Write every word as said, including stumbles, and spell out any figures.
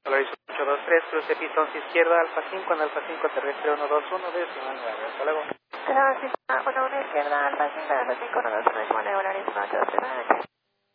Polaris ocho dos tres, cruce pista once izquierda, Alfa cinco, en Alfa cinco terrestre uno dos uno, de Simón nueve. Hasta luego. Gracias. uno uno izquierda, Alfa cinco, Alfa cinco, uno dos uno, Simón nueve, Polaris ocho dos tres.